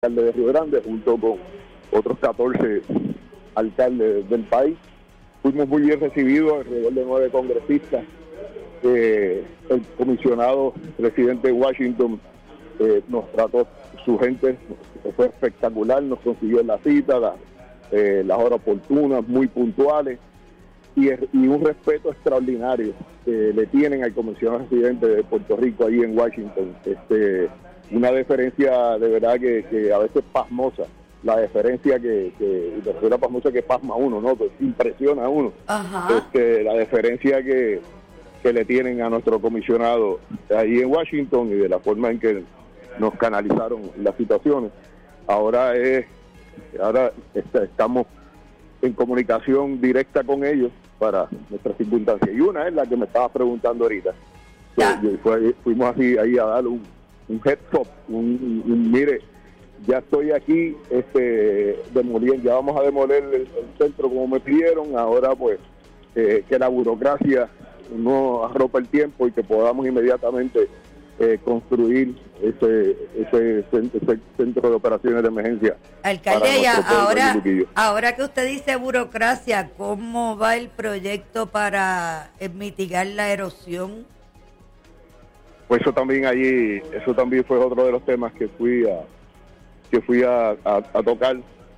alcalde de Río Grande, junto con otros 14 alcaldes del país. Fuimos muy bien recibidos, alrededor de 9 congresistas. El comisionado residente de Washington nos trató, su gente fue espectacular, nos consiguió la cita, las horas oportunas, muy puntuales, y un respeto extraordinario que le tienen al comisionado residente de Puerto Rico ahí en Washington. Una deferencia de verdad que a veces pasmosa, la deferencia que pasmosa que pasma a uno, ¿no? Pues impresiona a uno. La deferencia que le tienen a nuestro comisionado ahí en Washington y de la forma en que nos canalizaron las situaciones. Ahora estamos en comunicación directa con ellos para nuestras circunstancias. Y una es la que me estaba preguntando ahorita. Fuimos así ahí a dar un heads up, mire, ya estoy aquí demoliendo, ya vamos a demoler el centro como me pidieron, ahora pues que la burocracia no arropa el tiempo y que podamos inmediatamente construir ese centro de operaciones de emergencia. Alcalde, ahora que usted dice burocracia, ¿cómo va el proyecto para mitigar la erosión? Pues eso también fue otro de los temas que fui a tocar.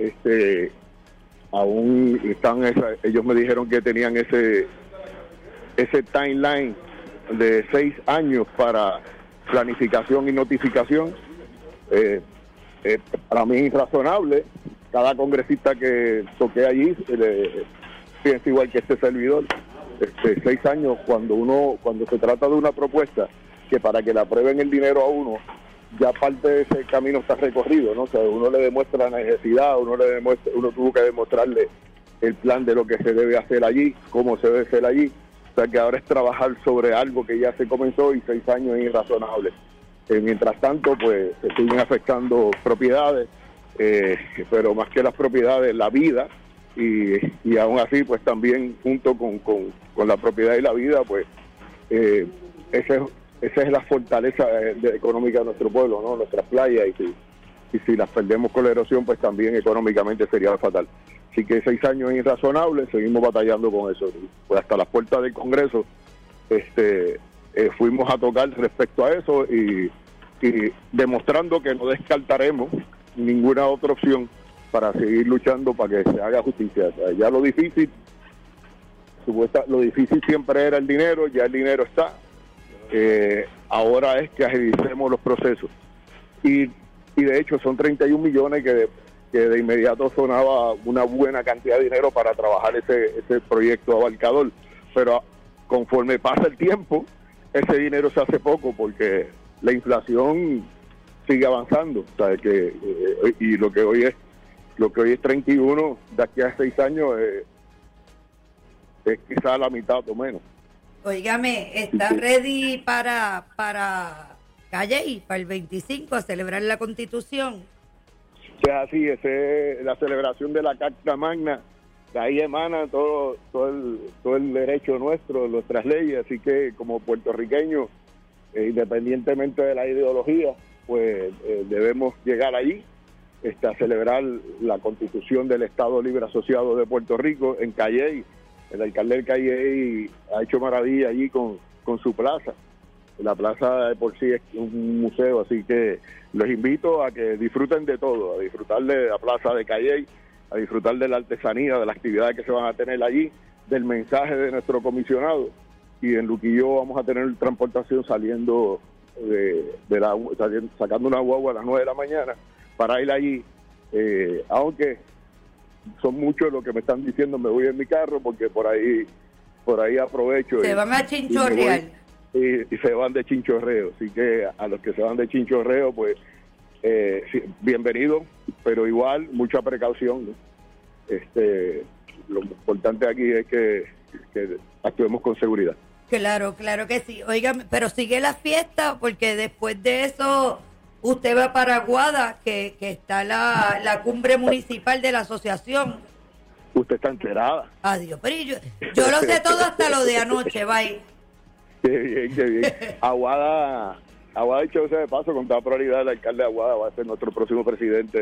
Ellos me dijeron que tenían ese timeline de 6 años para planificación y notificación. Para mí es irrazonable. Cada congresista que toqué allí piensa igual que este servidor. 6 años cuando se trata de una propuesta que para que le aprueben el dinero a uno, ya parte de ese camino está recorrido, ¿no? O sea, uno le demuestra la necesidad, uno tuvo que demostrarle el plan de lo que se debe hacer allí, cómo se debe hacer allí. O sea, que ahora es trabajar sobre algo que ya se comenzó y 6 años es irrazonable. Mientras tanto, pues, se siguen afectando propiedades, pero más que las propiedades, la vida, y aún así, pues también junto con la propiedad y la vida, pues, esa es la fortaleza económica de nuestro pueblo, ¿no? Nuestras playas, y si las perdemos con la erosión, pues también económicamente sería fatal. Así que 6 años es irrazonable, seguimos batallando con eso. Pues hasta las puertas del Congreso fuimos a tocar respecto a eso y demostrando que no descartaremos ninguna otra opción para seguir luchando para que se haga justicia. O sea, ya lo difícil siempre era el dinero, ya el dinero está. Ahora es que agilicemos los procesos y de hecho son 31 millones que de inmediato sonaba una buena cantidad de dinero para trabajar ese proyecto abarcador, pero conforme pasa el tiempo ese dinero se hace poco porque la inflación sigue avanzando, o sea, y lo que hoy es 31, de aquí a 6 años es quizás la mitad o menos. Óigame, ¿está ready para Calle para el 25 a celebrar la Constitución? Es así, es la celebración de la Carta Magna, de ahí emana todo el derecho nuestro, nuestras leyes, así que como puertorriqueños, independientemente de la ideología, pues debemos llegar allí a celebrar la Constitución del Estado Libre Asociado de Puerto Rico en Calley. El alcalde del Calley ha hecho maravilla allí con su plaza. La plaza de por sí es un museo, así que los invito a que disfruten de todo, a disfrutar de la plaza de Calley, a disfrutar de la artesanía, de las actividades que se van a tener allí, del mensaje de nuestro comisionado. Y en Luquillo vamos a tener transportación saliendo sacando una guagua a las 9 de la mañana para ir allí, aunque son muchos los que me están diciendo me voy en mi carro porque por ahí aprovecho. Se van a chinchorrear. Y se van de chinchorreo, así que a los que se van de chinchorreo, pues bienvenidos, pero igual mucha precaución, ¿no? Lo importante aquí es que actuemos con seguridad. Claro que sí. Oigan, pero sigue la fiesta porque después de eso usted va para Aguada, que está la cumbre municipal de la asociación. Usted está enterada. Adiós, pero yo lo sé todo hasta lo de anoche, bye. Qué bien. Aguada Aguada, dicho sea de paso, con toda probabilidad el alcalde de Aguada va a ser nuestro próximo presidente